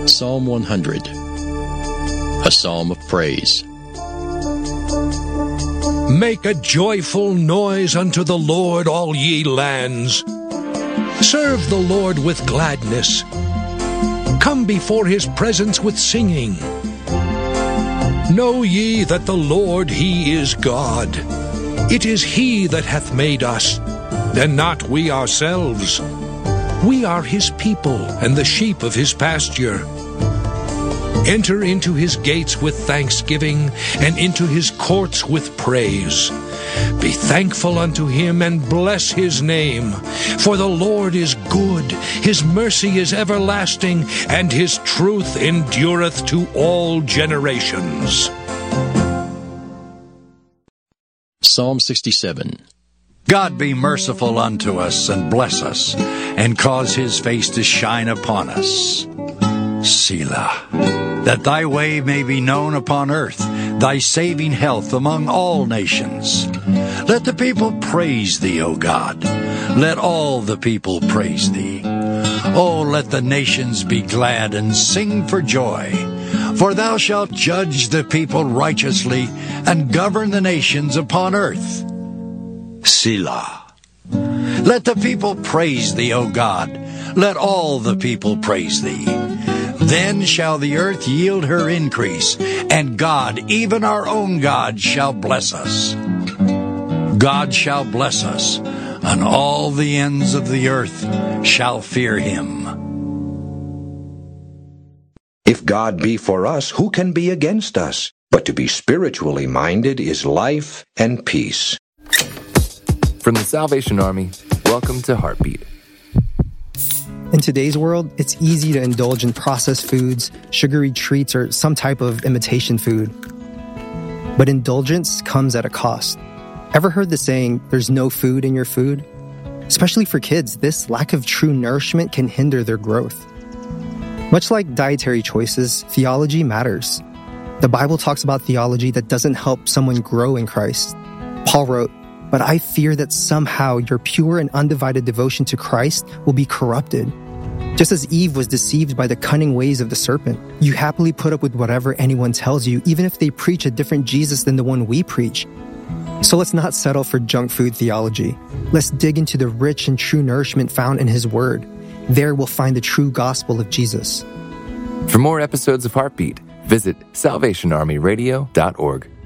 Psalm 100, a psalm of praise. Make a joyful noise unto the Lord, all ye lands. Serve the Lord with gladness. Come before his presence with singing. Know ye that the Lord, he is God. It is he that hath made us, and not we ourselves. We are his people, and the sheep of his pasture. Enter into his gates with thanksgiving, and into his courts with praise. Be thankful unto him, and bless his name. For the Lord is good, his mercy is everlasting, and his truth endureth to all generations. Psalm 67. God be merciful unto us, and bless us, and cause his face to shine upon us. Selah. That thy way may be known upon earth, thy saving health among all nations. Let the people praise thee, O God. Let all the people praise thee. Oh, let the nations be glad and sing for joy. For thou shalt judge the people righteously, and govern the nations upon earth. Selah. Let the people praise thee, O God. Let all the people praise thee. Then shall the earth yield her increase, and God, even our own God, shall bless us. God shall bless us, and all the ends of the earth shall fear him. If God be for us, who can be against us? But to be spiritually minded is life and peace. From the Salvation Army, welcome to Heartbeat. In today's world, it's easy to indulge in processed foods, sugary treats, or some type of imitation food. But indulgence comes at a cost. Ever heard the saying, there's no food in your food? Especially for kids, this lack of true nourishment can hinder their growth. Much like dietary choices, theology matters. The Bible talks about theology that doesn't help someone grow in Christ. Paul wrote, "But I fear that somehow your pure and undivided devotion to Christ will be corrupted. Just as Eve was deceived by the cunning ways of the serpent, you happily put up with whatever anyone tells you, even if they preach a different Jesus than the one we preach." So let's not settle for junk food theology. Let's dig into the rich and true nourishment found in his word. There we'll find the true gospel of Jesus. For more episodes of Heartbeat, visit salvationarmyradio.org.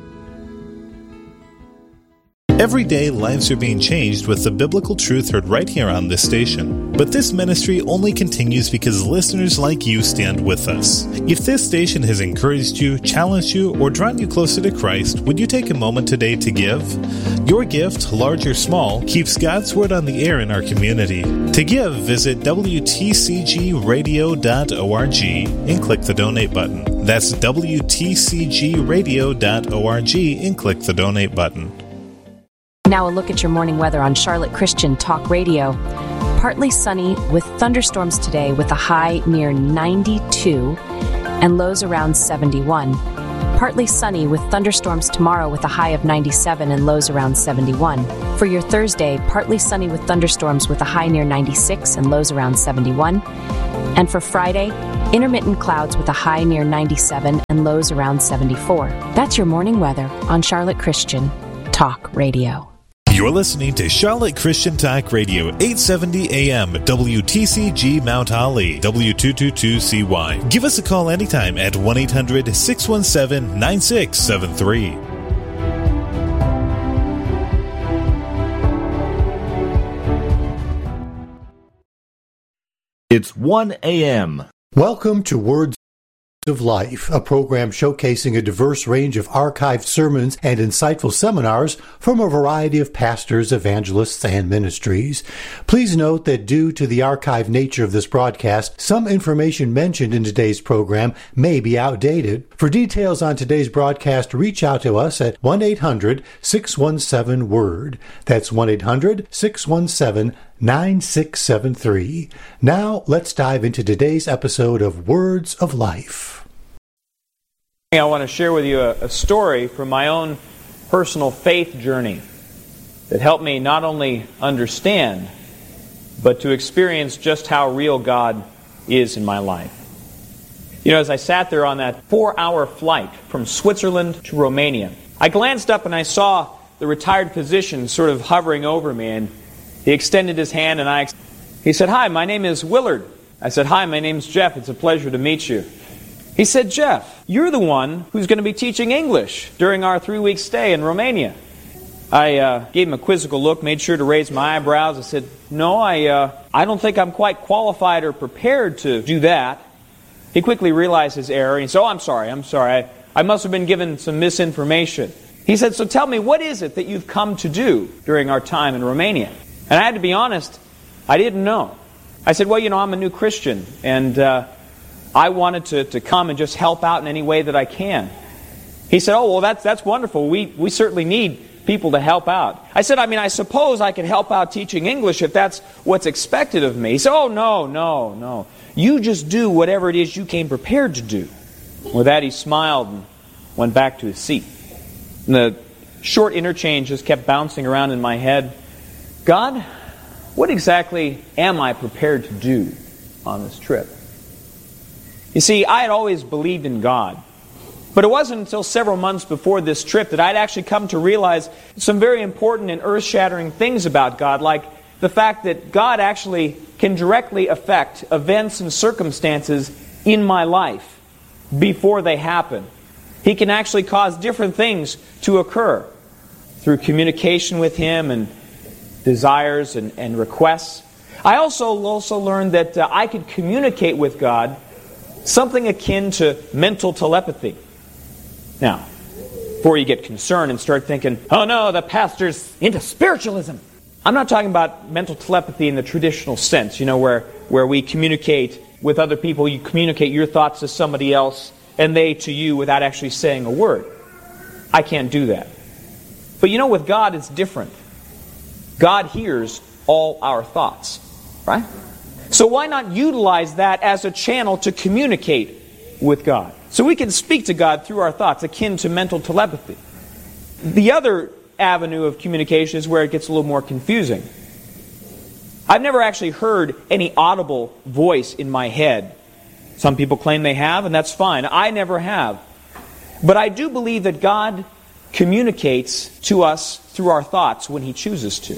Every day, lives are being changed with the biblical truth heard right here on this station. But this ministry only continues because listeners like you stand with us. If this station has encouraged you, challenged you, or drawn you closer to Christ, would you take a moment today to give? Your gift, large or small, keeps God's Word on the air in our community. To give, visit WTCGradio.org and click the donate button. That's WTCGradio.org and click the donate button. Now a look at your morning weather on Charlotte Christian Talk Radio. Partly sunny with thunderstorms today with a high near 92 and lows around 71. Partly sunny with thunderstorms tomorrow with a high of 97 and lows around 71. For your Thursday, partly sunny with thunderstorms with a high near 96 and lows around 71. And for Friday, intermittent clouds with a high near 97 and lows around 74. That's your morning weather on Charlotte Christian Talk Radio. You're listening to Charlotte Christian Talk Radio, 870 AM, WTCG Mount Holly, W222CY. Give us a call anytime at 1-800-617-9673. It's 1 a.m. Welcome to Words of Life, a program showcasing a diverse range of archived sermons and insightful seminars from a variety of pastors, evangelists, and ministries. Please note that due to the archived nature of this broadcast, some information mentioned in today's program may be outdated. For details on today's broadcast, reach out to us at 1-800-617-WORD. That's 1-800-617-9673. Now, let's dive into today's episode of Words of Life. I want to share with you a story from my own personal faith journey that helped me not only understand, but to experience just how real God is in my life. You know, as I sat there on that 4-hour flight from Switzerland to Romania, I glanced up and I saw the retired physician sort of hovering over me, and he extended his hand and he said, "Hi, my name is Willard." I said, "Hi, my name's Jeff. It's a pleasure to meet you." He said, "Jeff, you're the one who's going to be teaching English during our 3-week stay in Romania." I gave him a quizzical look, made sure to raise my eyebrows. I said, "No, I don't think I'm quite qualified or prepared to do that." He quickly realized his error, and he said, "Oh, I'm sorry. I must have been given some misinformation." He said, "So tell me, what is it that you've come to do during our time in Romania?" And I had to be honest, I didn't know. I said, "Well, I'm a new Christian, and I wanted to come and just help out in any way that I can." He said, "Oh, well, that's wonderful. We certainly need people to help out." I said, I suppose I can help out teaching English if that's what's expected of me." He said, "Oh, no. You just do whatever it is you came prepared to do." With that, he smiled and went back to his seat. And the short interchange just kept bouncing around in my head. God, what exactly am I prepared to do on this trip? You see, I had always believed in God. But it wasn't until several months before this trip that I'd actually come to realize some very important and earth-shattering things about God, like the fact that God actually can directly affect events and circumstances in my life before they happen. He can actually cause different things to occur through communication with Him and desires and requests. I also learned that I could communicate with God something akin to mental telepathy. Now, before you get concerned and start thinking, "Oh no, the pastor's into spiritualism," I'm not talking about mental telepathy in the traditional sense, where we communicate with other people. You communicate your thoughts to somebody else and they to you without actually saying a word. I can't do that. But with God it's different. God hears all our thoughts, right? So why not utilize that as a channel to communicate with God? So we can speak to God through our thoughts, akin to mental telepathy. The other avenue of communication is where it gets a little more confusing. I've never actually heard any audible voice in my head. Some people claim they have, and that's fine. I never have. But I do believe that God communicates to us through our thoughts when He chooses to.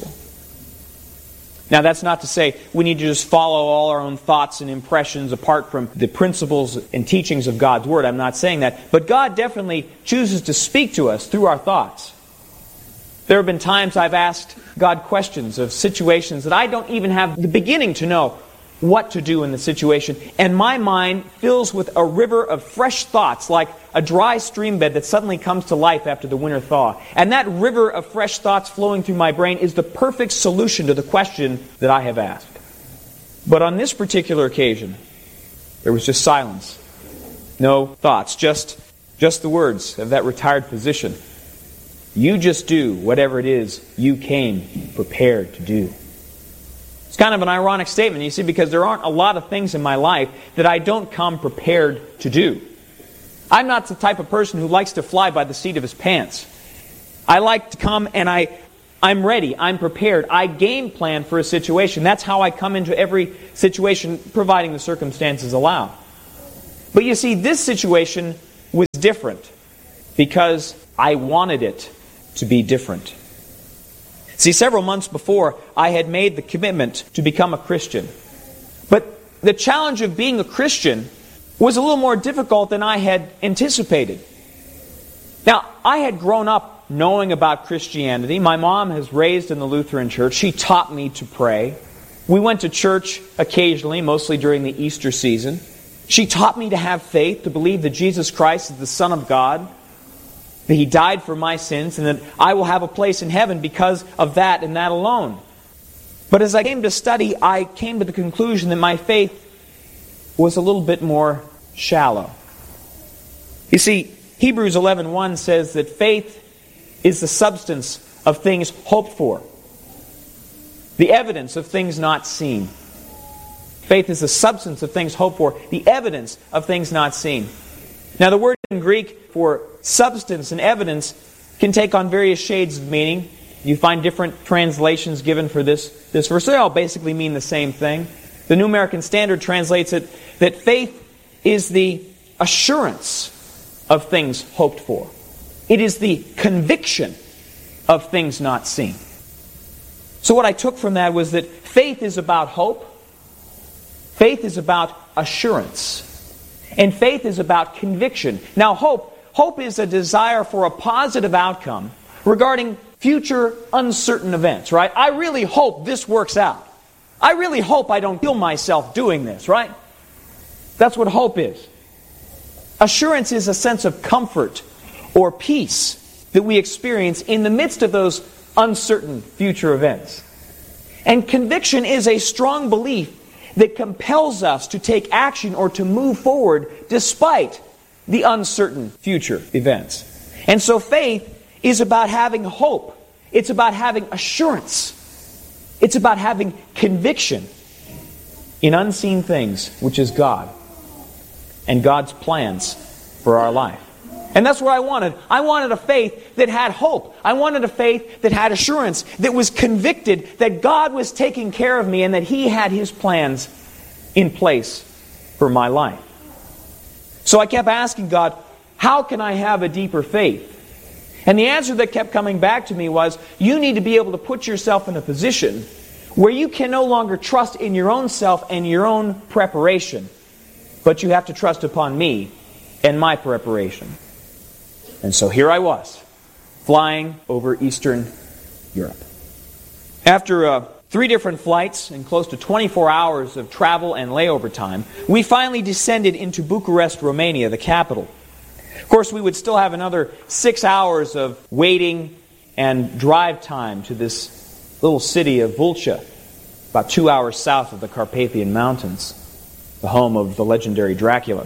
Now, that's not to say we need to just follow all our own thoughts and impressions apart from the principles and teachings of God's Word. I'm not saying that. But God definitely chooses to speak to us through our thoughts. There have been times I've asked God questions of situations that I don't even have the beginning to know what to do in the situation. And my mind fills with a river of fresh thoughts, like a dry stream bed that suddenly comes to life after the winter thaw. And that river of fresh thoughts flowing through my brain is the perfect solution to the question that I have asked. But on this particular occasion, there was just silence. No thoughts, just the words of that retired physician. You just do whatever it is you came prepared to do. It's kind of an ironic statement, you see, because there aren't a lot of things in my life that I don't come prepared to do. I'm not the type of person who likes to fly by the seat of his pants. I like to come and I'm ready, I'm prepared, I game plan for a situation. That's how I come into every situation, providing the circumstances allow. But you see, this situation was different because I wanted it to be different. See, several months before, I had made the commitment to become a Christian. But the challenge of being a Christian was a little more difficult than I had anticipated. Now, I had grown up knowing about Christianity. My mom was raised in the Lutheran Church. She taught me to pray. We went to church occasionally, mostly during the Easter season. She taught me to have faith, to believe that Jesus Christ is the Son of God, that He died for my sins, and that I will have a place in heaven because of that and that alone. But as I came to study, I came to the conclusion that my faith was a little bit more shallow. You see, Hebrews 11:1 says that faith is the substance of things hoped for, the evidence of things not seen. Faith is the substance of things hoped for, the evidence of things not seen. Now, the word in Greek for substance and evidence can take on various shades of meaning. You find different translations given for this verse. They all basically mean the same thing. The New American Standard translates it that faith is the assurance of things hoped for. It is the conviction of things not seen. So what I took from that was that faith is about hope, faith is about assurance, and faith is about conviction. Now hope is a desire for a positive outcome regarding future uncertain events, right? I really hope this works out. I really hope I don't kill myself doing this, right? That's what hope is. Assurance is a sense of comfort or peace that we experience in the midst of those uncertain future events. And conviction is a strong belief that compels us to take action or to move forward despite the uncertain future events. And so faith is about having hope. It's about having assurance. It's about having conviction in unseen things, which is God and God's plans for our life. And that's what I wanted. I wanted a faith that had hope. I wanted a faith that had assurance, that was convicted that God was taking care of me and that He had His plans in place for my life. So I kept asking God, how can I have a deeper faith? And the answer that kept coming back to me was, you need to be able to put yourself in a position where you can no longer trust in your own self and your own preparation, but you have to trust upon me and my preparation. And so here I was, flying over Eastern Europe. After 3 different flights and close to 24 hours of travel and layover time, we finally descended into Bucharest, Romania, the capital. Of course, we would still have another 6 hours of waiting and drive time to this little city of Vulcea, about 2 hours south of the Carpathian Mountains, the home of the legendary Dracula.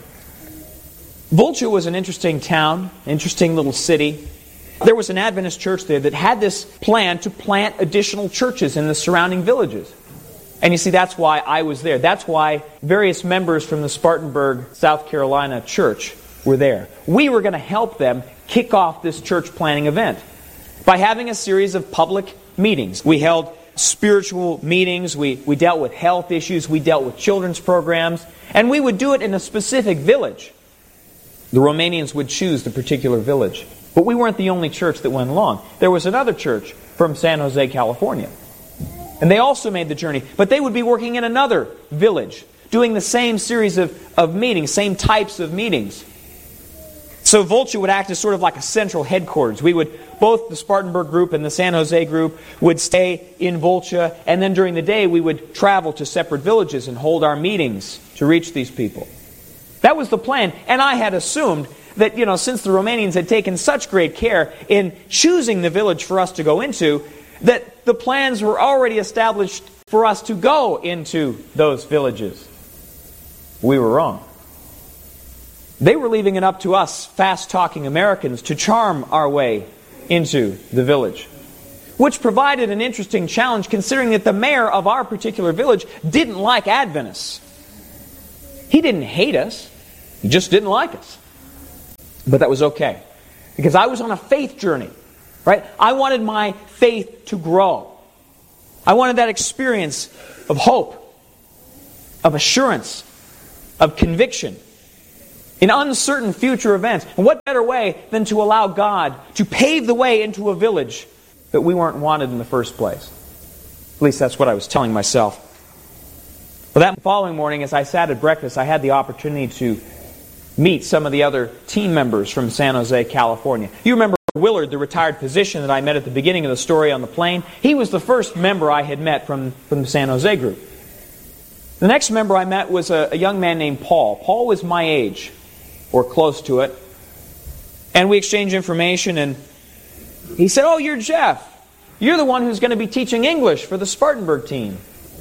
Vulcea was an interesting town, interesting little city. There was an Adventist church there that had this plan to plant additional churches in the surrounding villages. And you see, that's why I was there. That's why various members from the Spartanburg, South Carolina church were there. We were going to help them kick off this church planting event by having a series of public meetings. We held spiritual meetings. We dealt with health issues. We dealt with children's programs. And we would do it in a specific village. The Romanians would choose the particular village. But we weren't the only church that went along. There was another church from San Jose, California. And they also made the journey. But they would be working in another village, doing the same series of meetings, same types of meetings. So Vulcea would act as sort of like a central headquarters. Both the Spartanburg group and the San Jose group would stay in Vulcea, and then during the day we would travel to separate villages and hold our meetings to reach these people. That was the plan, and I had assumed that, since the Romanians had taken such great care in choosing the village for us to go into, that the plans were already established for us to go into those villages. We were wrong. They were leaving it up to us, fast-talking Americans, to charm our way into the village, which provided an interesting challenge considering that the mayor of our particular village didn't like Adventists. He didn't hate us. He just didn't like us. But that was okay, because I was on a faith journey, right? I wanted my faith to grow. I wanted that experience of hope, of assurance, of conviction in uncertain future events. And what better way than to allow God to pave the way into a village that we weren't wanted in the first place? At least that's what I was telling myself. Well, that following morning, as I sat at breakfast, I had the opportunity to meet some of the other team members from San Jose, California. You remember Willard, the retired physician that I met at the beginning of the story on the plane? He was the first member I had met from the San Jose group. The next member I met was a young man named Paul. Paul was my age, or close to it. And we exchanged information, and he said, "Oh, you're Jeff. You're the one who's going to be teaching English for the Spartanburg team."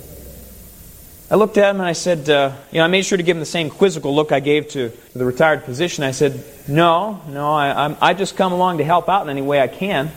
I looked at him and I said, I made sure to give him the same quizzical look I gave to the retired physician. I said, No, I just come along to help out in any way I can.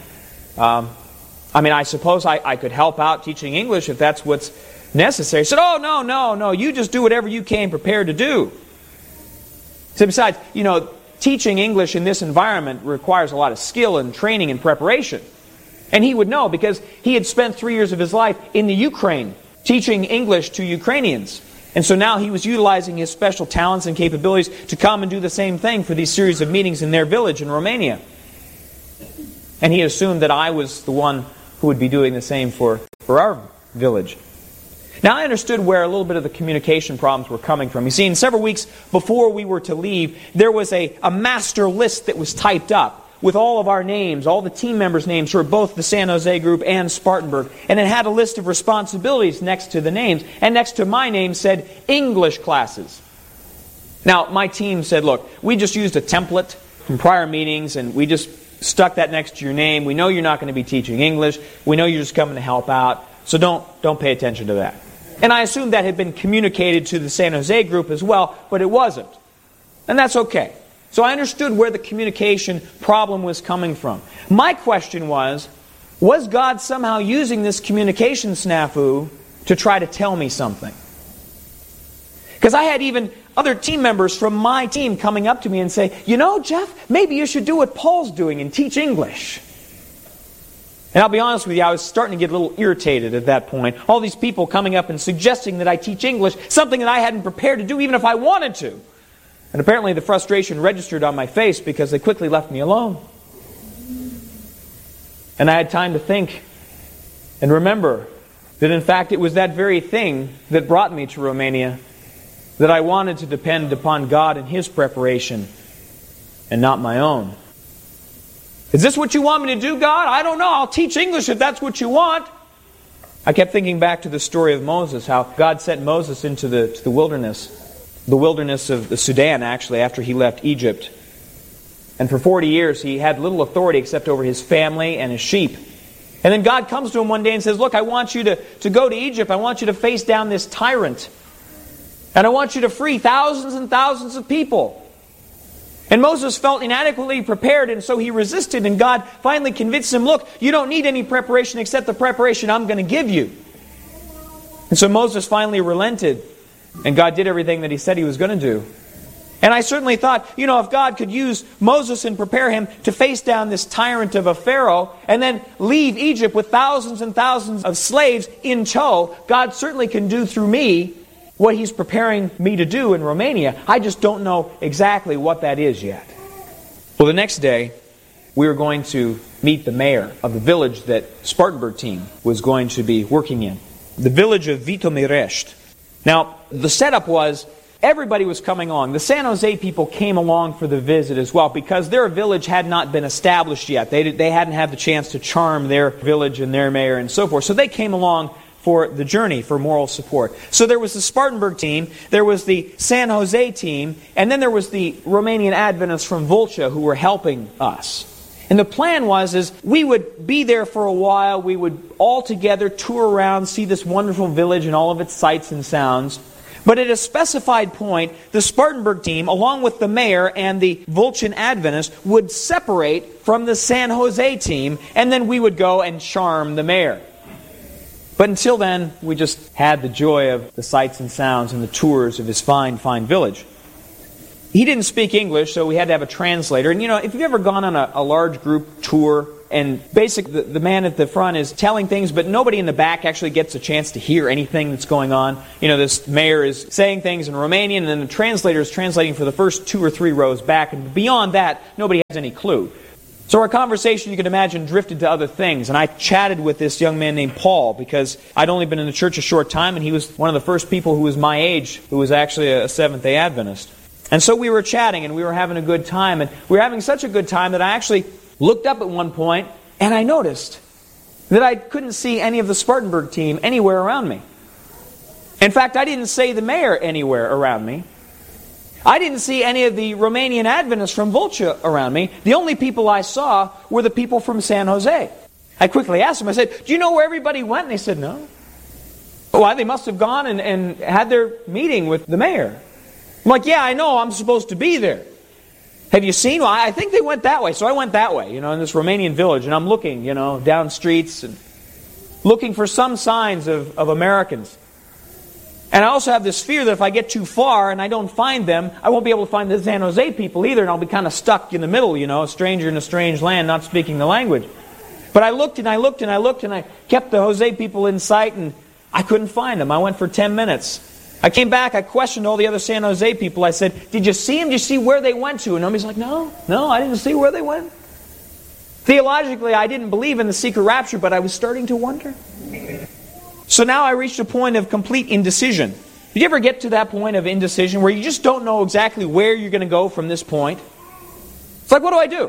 I suppose I could help out teaching English if that's what's necessary. He said, "Oh, no, you just do whatever you came prepared to do." So besides, teaching English in this environment requires a lot of skill and training and preparation. And he would know because he had spent 3 years of his life in the Ukraine teaching English to Ukrainians. And so now he was utilizing his special talents and capabilities to come and do the same thing for these series of meetings in their village in Romania. And he assumed that I was the one who would be doing the same for our village. Now I understood where a little bit of the communication problems were coming from. You see, in several weeks before we were to leave, there was a master list that was typed up with all of our names, all the team members' names for both the San Jose group and Spartanburg. And it had a list of responsibilities next to the names. And next to my name said English classes. Now, my team said, look, we just used a template from prior meetings and we just stuck that next to your name. We know you're not going to be teaching English. We know you're just coming to help out. So don't pay attention to that. And I assumed that had been communicated to the San Jose group as well, but it wasn't. And that's okay. So I understood where the communication problem was coming from. My question was God somehow using this communication snafu to try to tell me something? Because I had even other team members from my team coming up to me and say, you know, Jeff, maybe you should do what Paul's doing and teach English. And I'll be honest with you, I was starting to get a little irritated at that point. All these people coming up and suggesting that I teach English, something that I hadn't prepared to do even if I wanted to. And apparently the frustration registered on my face because they quickly left me alone. And I had time to think and remember that in fact it was that very thing that brought me to Romania, that I wanted to depend upon God and His preparation and not my own. Is this what you want me to do, God? I don't know. I'll teach English if that's what you want. I kept thinking back to the story of Moses, how God sent Moses into the wilderness. The wilderness of the Sudan, actually, after he left Egypt. And for 40 years, he had little authority except over his family and his sheep. And then God comes to him one day and says, look, I want you to go to Egypt. I want you to face down this tyrant. And I want you to free thousands and thousands of people. And Moses felt inadequately prepared, and so he resisted. And God finally convinced him, look, you don't need any preparation except the preparation I'm going to give you. And so Moses finally relented. And God did everything that He said He was going to do. And I certainly thought, you know, if God could use Moses and prepare him to face down this tyrant of a Pharaoh and then leave Egypt with thousands and thousands of slaves in tow, God certainly can do through me what He's preparing me to do in Romania. I just don't know exactly what that is yet. Well, the next day, we were going to meet the mayor of the village that Spartanburg team was going to be working in. The village of Vitomirești. Now, the setup was, everybody was coming along. The San Jose people came along for the visit as well because their village had not been established yet. They hadn't had the chance to charm their village and their mayor and so forth. So they came along for the journey, for moral support. So there was the Spartanburg team, there was the San Jose team, and then there was the Romanian Adventists from Vulcea who were helping us. And the plan was we would be there for a while, we would all together tour around, see this wonderful village and all of its sights and sounds. But at a specified point, the Spartanburg team, along with the mayor and the Vulcean Adventists, would separate from the San Jose team, and then we would go and charm the mayor. But until then, we just had the joy of the sights and sounds and the tours of his fine, fine village. He didn't speak English, so we had to have a translator. And you know, if you've ever gone on a large group tour, and basically the man at the front is telling things, but nobody in the back actually gets a chance to hear anything that's going on. You know, this mayor is saying things in Romanian, and then the translator is translating for the first 2 or 3 rows back, and beyond that, nobody has any clue. So our conversation, you can imagine, drifted to other things. And I chatted with this young man named Paul because I'd only been in the church a short time, and he was one of the first people who was my age who was actually a Seventh-day Adventist. And so we were chatting, and we were having a good time. And we were having such a good time that I actually looked up at one point, and I noticed that I couldn't see any of the Spartanburg team anywhere around me. In fact, I didn't see the mayor anywhere around me. I didn't see any of the Romanian Adventists from Vulcea around me. The only people I saw were the people from San Jose. I quickly asked them, I said, do you know where everybody went? And they said, no. Why, they must have gone and had their meeting with the mayor. I'm like, yeah, I know, I'm supposed to be there. Have you seen? Well, I think they went that way. So I went that way, in this Romanian village. And I'm looking, down streets and looking for some signs of Americans. And I also have this fear that if I get too far and I don't find them, I won't be able to find the San Jose people either, and I'll be kind of stuck in the middle, a stranger in a strange land, not speaking the language. But I looked and I looked and I looked, and I kept the Jose people in sight, and I couldn't find them. I went for 10 minutes. I came back, I questioned all the other San Jose people. I said, did you see them? Did you see where they went to? And nobody's like, no, I didn't see where they went. Theologically, I didn't believe in the secret rapture, but I was starting to wonder. So now I reached a point of complete indecision. Did you ever get to that point of indecision where you just don't know exactly where you're going to go from this point? It's like, what do?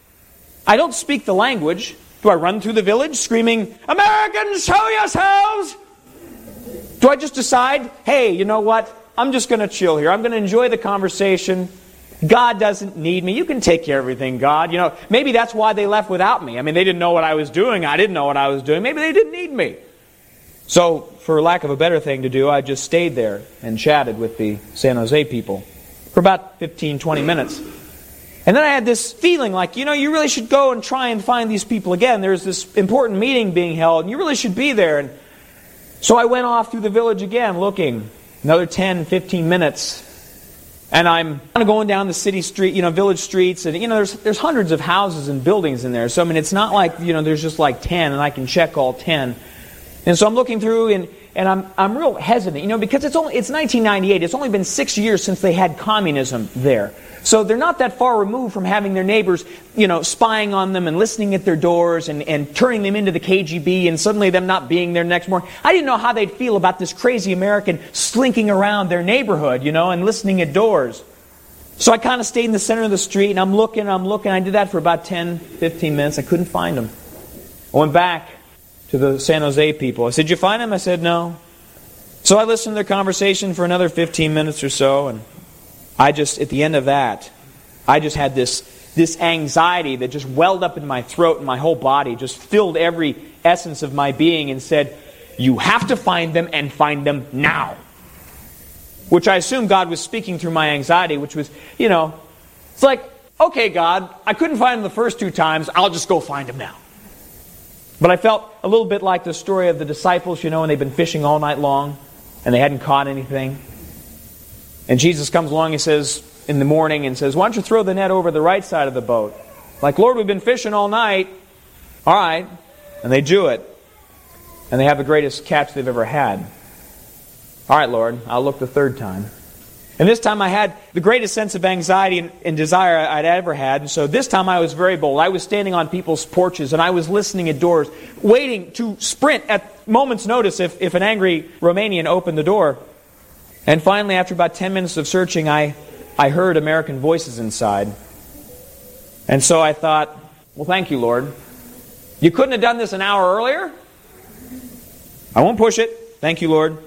I don't speak the language. Do I run through the village screaming, Americans, show yourselves? Do I just decide, hey, you know what? I'm just going to chill here. I'm going to enjoy the conversation. God doesn't need me. You can take care of everything, God. You know, maybe that's why they left without me. I mean, they didn't know what I was doing. I didn't know what I was doing. Maybe they didn't need me. So, for lack of a better thing to do, I just stayed there and chatted with the San Jose people for about 15, 20 minutes. And then I had this feeling like, you really should go and try and find these people again. There's this important meeting being held, and you really should be there. And so I went off through the village again, looking. Another 10, 15 minutes. And I'm kind of going down the city street, village streets. And, there's hundreds of houses and buildings in there. So, it's not like, there's just like 10 and I can check all 10. And so I'm looking through and I'm real hesitant, because it's 1998. It's only been 6 years since they had communism there. So they're not that far removed from having their neighbors, spying on them and listening at their doors and turning them into the KGB and suddenly them not being there next morning. I didn't know how they'd feel about this crazy American slinking around their neighborhood, and listening at doors. So I kind of stayed in the center of the street and I'm looking. I did that for about 10, 15 minutes. I couldn't find them. I went back to the San Jose people. I said, did you find them? I said, no. So I listened to their conversation for another 15 minutes or so, and at the end of that, I just had this anxiety that just welled up in my throat and my whole body, just filled every essence of my being and said, you have to find them and find them now. Which I assumed God was speaking through my anxiety, which was, it's like, okay, God, I couldn't find them the first 2 times, I'll just go find them now. But I felt a little bit like the story of the disciples, when they've been fishing all night long and they hadn't caught anything. And Jesus comes along, he says, in the morning, and says, why don't you throw the net over the right side of the boat? Like, Lord, we've been fishing all night. All right. And they do it. And they have the greatest catch they've ever had. All right, Lord, I'll look the 3rd time. And this time I had the greatest sense of anxiety and desire I'd ever had. And so this time I was very bold. I was standing on people's porches and I was listening at doors, waiting to sprint at moment's notice if an angry Romanian opened the door. And finally, after about 10 minutes of searching, I heard American voices inside. And so I thought, well, thank you, Lord. You couldn't have done this an hour earlier? I won't push it. Thank you, Lord.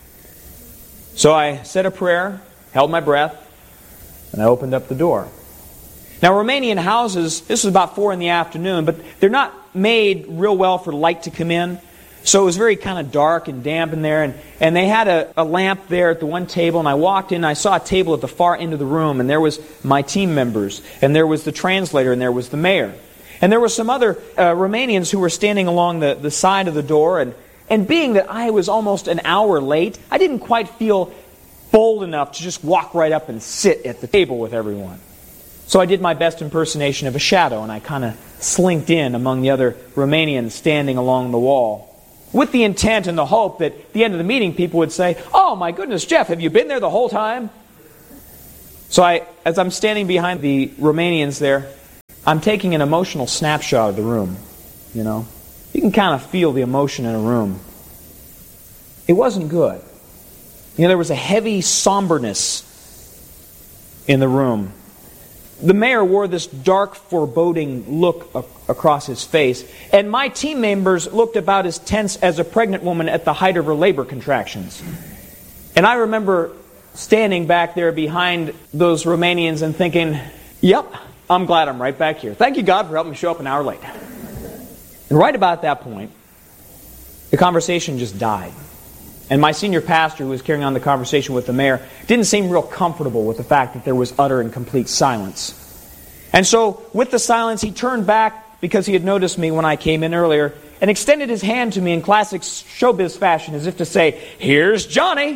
So I said a prayer, held my breath, and I opened up the door. Now, Romanian houses, this was about 4 in the afternoon, but they're not made real well for light to come in. So it was very kind of dark and damp in there. And they had a lamp there at the one table. And I walked in and I saw a table at the far end of the room. And there was my team members. And there was the translator. And there was the mayor. And there were some other Romanians who were standing along the side of the door. And being that I was almost an hour late, I didn't quite feel bold enough to just walk right up and sit at the table with everyone. So I did my best impersonation of a shadow. And I kind of slinked in among the other Romanians standing along the wall, with the intent and the hope that at the end of the meeting people would say, oh my goodness, Jeff, have you been there the whole time? So as I'm standing behind the Romanians there, I'm taking an emotional snapshot of the room. You can kind of feel the emotion in a room. It wasn't good. There was a heavy somberness in the room. The mayor wore this dark, foreboding look across his face. And my team members looked about as tense as a pregnant woman at the height of her labor contractions. And I remember standing back there behind those Romanians and thinking, yep, I'm glad I'm right back here. Thank you, God, for helping me show up an hour late. And right about that point, the conversation just died. And my senior pastor, who was carrying on the conversation with the mayor, didn't seem real comfortable with the fact that there was utter and complete silence. And so, with the silence, he turned back because he had noticed me when I came in earlier and extended his hand to me in classic showbiz fashion as if to say, here's Johnny.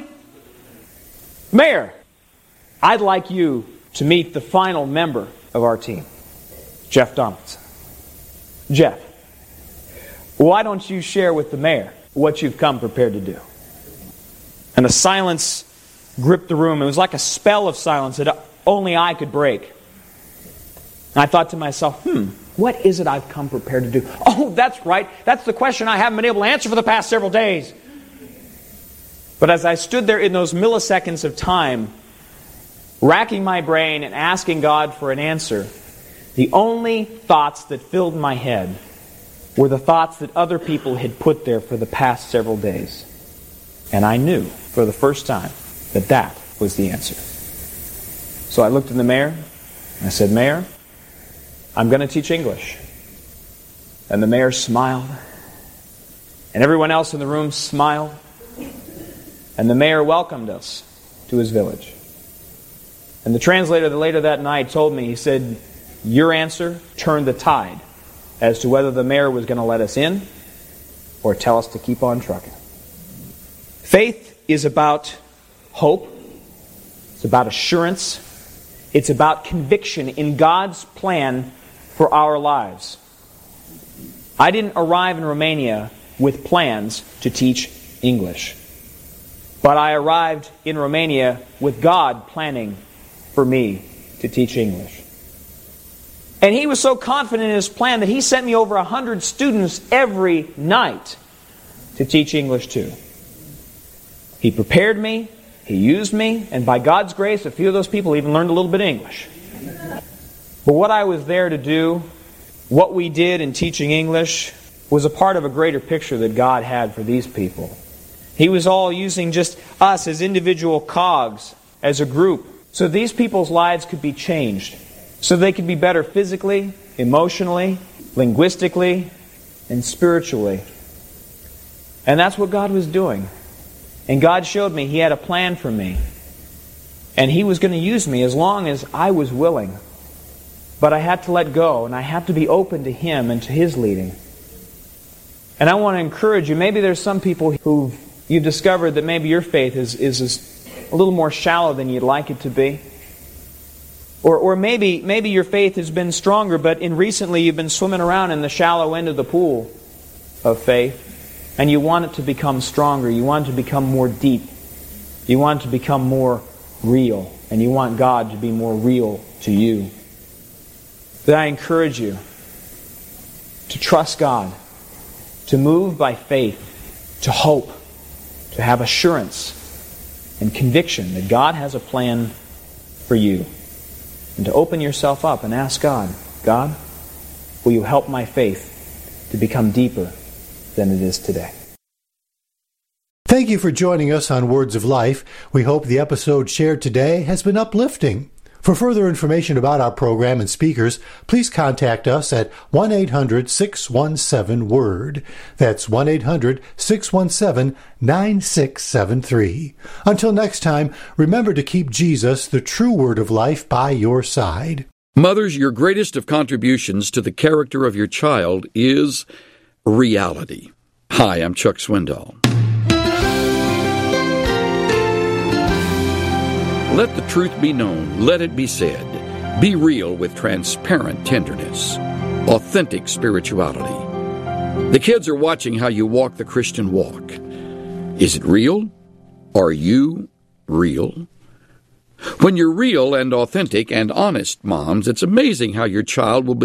Mayor, I'd like you to meet the final member of our team, Jeff Donaldson. Jeff, why don't you share with the mayor what you've come prepared to do? And the silence gripped the room. It was like a spell of silence that only I could break. And I thought to myself, what is it I've come prepared to do? Oh, that's right. That's the question I haven't been able to answer for the past several days. But as I stood there in those milliseconds of time, racking my brain and asking God for an answer, the only thoughts that filled my head were the thoughts that other people had put there for the past several days. And I knew for the first time that that was the answer. So I looked in the mayor, and I said, Mayor, I'm going to teach English. And the mayor smiled, and everyone else in the room smiled, and the mayor welcomed us to his village. And the translator later that night told me, he said, your answer turned the tide as to whether the mayor was going to let us in or tell us to keep on trucking. Faith is about hope. It's about assurance. It's about conviction in God's plan for our lives. I didn't arrive in Romania with plans to teach English. But I arrived in Romania with God planning for me to teach English. And He was so confident in His plan that He sent me over 100 students every night to teach English to. He prepared me, He used me, and by God's grace, a few of those people even learned a little bit of English. But what I was there to do, what we did in teaching English, was a part of a greater picture that God had for these people. He was all using just us as individual cogs, as a group, so these people's lives could be changed, so they could be better physically, emotionally, linguistically, and spiritually. And that's what God was doing. And God showed me He had a plan for me. And He was going to use me as long as I was willing. But I had to let go, and I had to be open to Him and to His leading. And I want to encourage you, maybe there's some people who you've discovered that maybe your faith is a little more shallow than you'd like it to be. Or maybe your faith has been stronger, but recently you've been swimming around in the shallow end of the pool of faith, and you want it to become stronger. You want it to become more deep. You want it to become more real, and you want God to be more real to you. Then I encourage you to trust God, to move by faith, to hope, to have assurance and conviction that God has a plan for you. And to open yourself up and ask God, God, will you help my faith to become deeper than it is today? Thank you for joining us on Words of Life. We hope the episode shared today has been uplifting. For further information about our program and speakers, please contact us at 1-800-617-WORD. That's 1-800-617-9673. Until next time, remember to keep Jesus, the true Word of life, by your side. Mothers, your greatest of contributions to the character of your child is reality. Hi, I'm Chuck Swindoll. Let the truth be known. Let it be said. Be real with transparent tenderness. Authentic spirituality. The kids are watching how you walk the Christian walk. Is it real? Are you real? When you're real and authentic and honest, moms, it's amazing how your child will be